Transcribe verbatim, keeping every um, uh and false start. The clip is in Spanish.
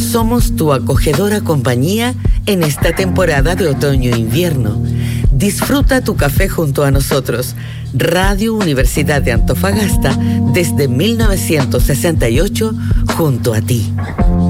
Somos tu acogedora compañía en esta temporada de otoño-invierno. Disfruta tu café junto a nosotros. Radio Universidad de Antofagasta desde mil novecientos sesenta y ocho, junto a ti.